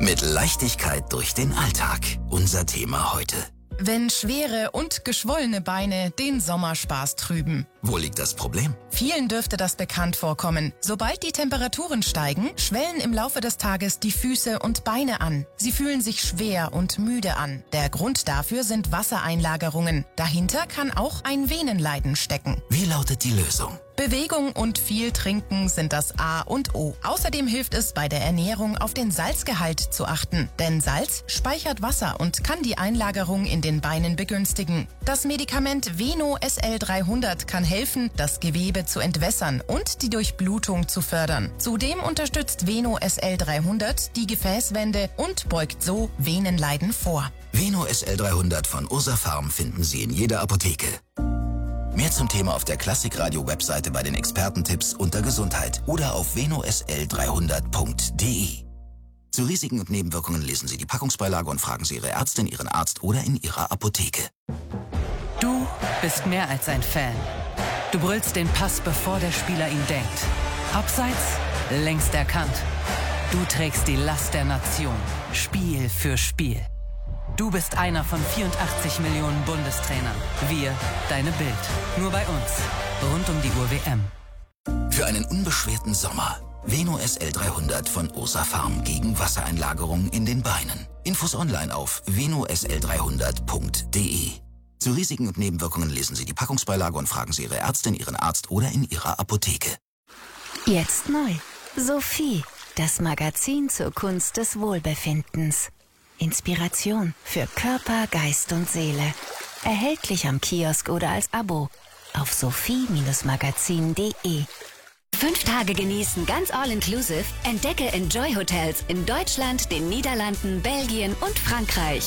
Mit Leichtigkeit durch den Alltag. Unser Thema heute. Wenn schwere und geschwollene Beine den Sommerspaß trüben. Wo liegt das Problem? Vielen dürfte das bekannt vorkommen. Sobald die Temperaturen steigen, schwellen im Laufe des Tages die Füße und Beine an. Sie fühlen sich schwer und müde an. Der Grund dafür sind Wassereinlagerungen. Dahinter kann auch ein Venenleiden stecken. Wie lautet die Lösung? Bewegung und viel Trinken sind das A und O. Außerdem hilft es bei der Ernährung auf den Salzgehalt zu achten. Denn Salz speichert Wasser und kann die Einlagerung in den Beinen begünstigen. Das Medikament Veno SL300 kann helfen, das Gewebe zu entwässern und die Durchblutung zu fördern. Zudem unterstützt Veno SL300 die Gefäßwände und beugt so Venenleiden vor. Veno SL300 von Ursa Pharm finden Sie in jeder Apotheke. Mehr zum Thema auf der Klassikradio-Webseite bei den Expertentipps unter Gesundheit oder auf venosl300.de. Zu Risiken und Nebenwirkungen lesen Sie die Packungsbeilage und fragen Sie Ihre Ärztin, Ihren Arzt oder in Ihrer Apotheke. Du bist mehr als ein Fan. Du brüllst den Pass, bevor der Spieler ihn denkt. Abseits, längst erkannt. Du trägst die Last der Nation, Spiel für Spiel. Du bist einer von 84 Millionen Bundestrainern. Wir, deine Bild. Nur bei uns. Rund um die Uhr WM. Für einen unbeschwerten Sommer. Veno SL300 von Ursa Pharm gegen Wassereinlagerungen in den Beinen. Infos online auf venosl300.de. Zu Risiken und Nebenwirkungen lesen Sie die Packungsbeilage und fragen Sie Ihre Ärztin, Ihren Arzt oder in Ihrer Apotheke. Jetzt neu. Sophie, das Magazin zur Kunst des Wohlbefindens. Inspiration für Körper, Geist und Seele. Erhältlich am Kiosk oder als Abo auf sophie-magazin.de. 5 Tage genießen, ganz all-inclusive. Entdecke Enjoy Hotels in Deutschland, den Niederlanden, Belgien und Frankreich.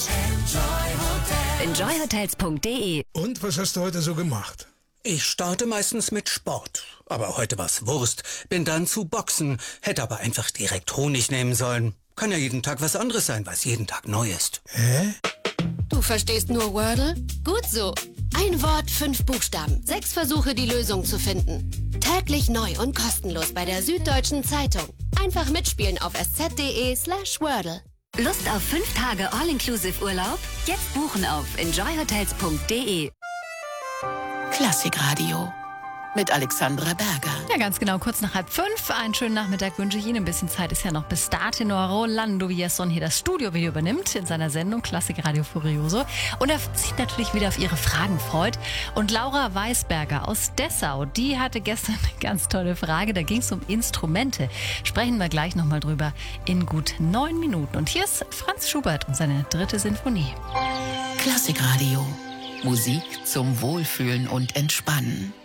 Enjoyhotels.de. Und was hast du heute so gemacht? Ich starte meistens mit Sport. Aber heute war's Wurst. Bin dann zu Boxen. Hätte aber einfach direkt Honig nehmen sollen. Kann ja jeden Tag was anderes sein, weil es jeden Tag neu ist. Hä? Du verstehst nur Wordle? Gut so. Ein Wort, 5 Buchstaben. 6 Versuche, die Lösung zu finden. Täglich neu und kostenlos bei der Süddeutschen Zeitung. Einfach mitspielen auf sz.de/Wordle. Lust auf 5 Tage all-inclusive Urlaub? Jetzt buchen auf enjoyhotels.de. Klassikradio mit Alexandra Berger. Ja, ganz genau, kurz nach 4:30. Einen schönen Nachmittag wünsche ich Ihnen. Ein bisschen Zeit ist ja noch bis dahin. Rolando Villazón hier das Studiovideo übernimmt in seiner Sendung Klassikradio Furioso. Und er sich natürlich wieder auf Ihre Fragen freut. Und Laura Weisberger aus Dessau, die hatte gestern eine ganz tolle Frage. Da ging es um Instrumente. Sprechen wir gleich nochmal drüber in gut 9 Minuten. Und hier ist Franz Schubert und seine 3. Sinfonie. Klassikradio. Musik zum Wohlfühlen und Entspannen.